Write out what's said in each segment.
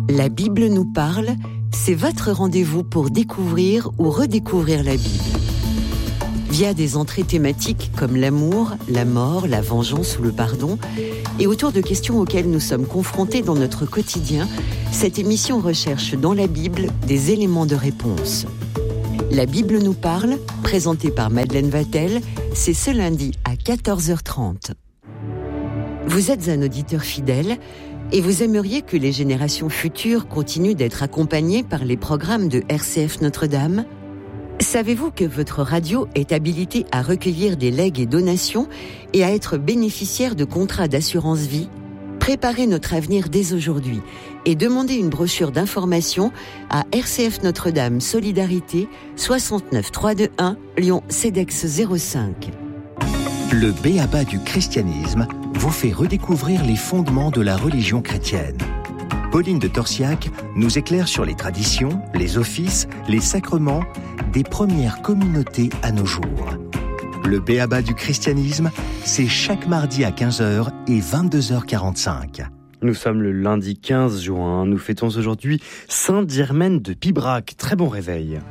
La Bible nous parle, c'est votre rendez-vous pour découvrir ou redécouvrir la Bible. Via des entrées thématiques comme l'amour, la mort, la vengeance ou le pardon, et autour de questions auxquelles nous sommes confrontés dans notre quotidien, cette émission recherche dans la Bible des éléments de réponse. La Bible nous parle, présentée par Madeleine Vatel, c'est ce lundi à 14h30. Vous êtes un auditeur fidèle et vous aimeriez que les générations futures continuent d'être accompagnées par les programmes de RCF Notre-Dame ? Savez-vous que votre radio est habilitée à recueillir des legs et donations et à être bénéficiaire de contrats d'assurance vie ? Préparez notre avenir dès aujourd'hui et demandez une brochure d'information à RCF Notre-Dame Solidarité 69 321 Lyon CEDEX 05. Le B.A.B.A. du christianisme vous fait redécouvrir les fondements de la religion chrétienne. Pauline de Torsiac nous éclaire sur les traditions, les offices, les sacrements des premières communautés à nos jours. Le B.A.B.A. du christianisme, c'est chaque mardi à 15h et 22h45. Nous sommes le lundi 15 juin, nous fêtons aujourd'hui Sainte Germaine de Pibrac. Très bon réveil.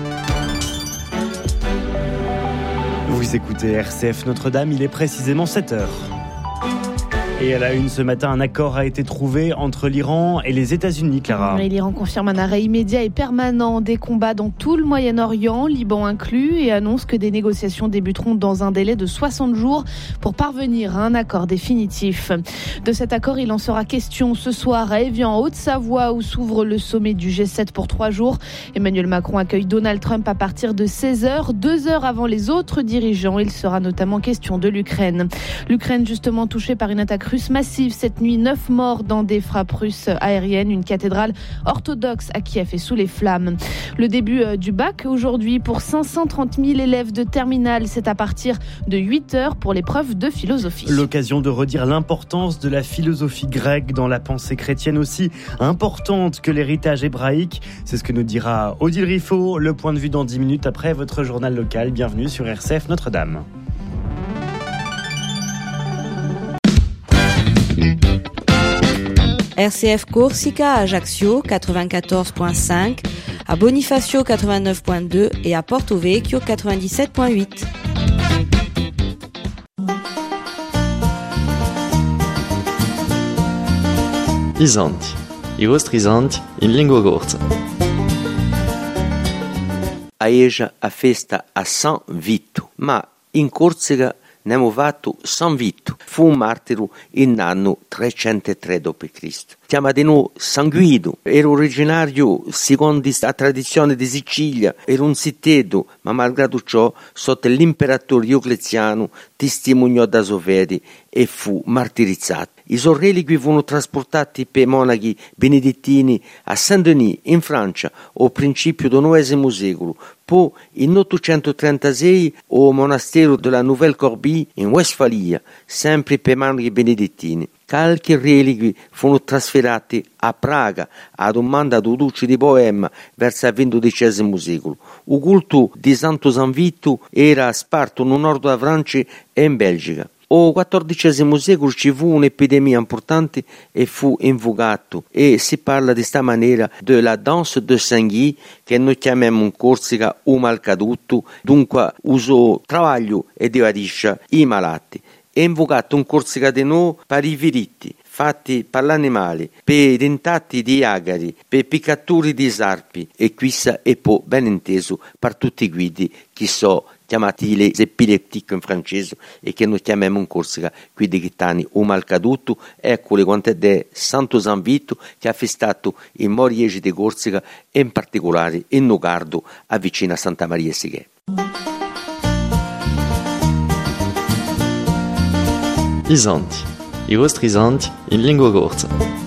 Vous écoutez RCF Notre-Dame, il est précisément 7h. Et à la une ce matin, un accord a été trouvé entre l'Iran et les États-Unis, Clara. Et l'Iran confirme un arrêt immédiat et permanent des combats dans tout le Moyen-Orient, Liban inclus, et annonce que des négociations débuteront dans un délai de 60 jours pour parvenir à un accord définitif. De cet accord, il en sera question ce soir à Évian, en Haute-Savoie, où s'ouvre le sommet du G7 pour 3 jours. Emmanuel Macron accueille Donald Trump à partir de 16h, 2 heures avant les autres dirigeants. Il sera notamment question de l'Ukraine. L'Ukraine, justement touchée par une attaque russe massive cette nuit, 9 morts dans des frappes russes aériennes, une cathédrale orthodoxe à Kiev est sous les flammes. Le début du bac aujourd'hui pour 530 000 élèves de terminale, c'est à partir de 8h pour l'épreuve de philosophie. L'occasion de redire l'importance de la philosophie grecque dans la pensée chrétienne aussi importante que l'héritage hébraïque. C'est ce que nous dira Odile Riffaut, le point de vue dans 10 minutes après votre journal local. Bienvenue sur RCF Notre-Dame. RCF Corsica à Ajaccio 94.5, à Bonifacio 89.2 et à Porto Vecchio 97.8. Isanti, i vostri isanti in lingua corsa. Aeja a festa a San Vito, ma in Corsica ne abbiamo fatto San Vito, fu un martiro in anno 303 d.C. Chiama di noi San Guido, era originario, secondo la tradizione di Sicilia, era un sittedo, ma malgrado ciò, sotto l'imperatore Diocleziano, testimoniò da sua fede e fu martirizzato. I suoi reliqui furono trasportati per monachi benedettini a Saint-Denis, in Francia, al principio del IX secolo. Poi, in 836, al monastero della Nouvelle Corbie, in Westfalia, sempre per monachi benedettini. Qualche reliqui furono trasferiti a Praga a domanda di Duce di Boema verso il XII secolo. Il culto di Santo San Vito era sparso nel nord della Francia e in Belgica. Al XIV secolo ci fu un'epidemia importante e fu invocato e si parla di questa maniera della danse de Saint-Guy che noi chiamiamo in Corsica o malcaduto, dunque uso travaglio e divadisce i malati. È invocato in Corsica di noi per i feritti fatti per l'animale, per i dentati di agari, per piccature di sarpi e questa è poi ben inteso per tutti i guidi che sono chiamati les epileptici in francese e che noi chiamiamo in Corsica guidi gitani o malcaduto. Eccole quante è Santo San Vito che ha festato i Moriegi di Corsica e in particolare in Nogardo a vicino a Santa Maria Sighe. Isanti, i vostri isanti in lingua corsa.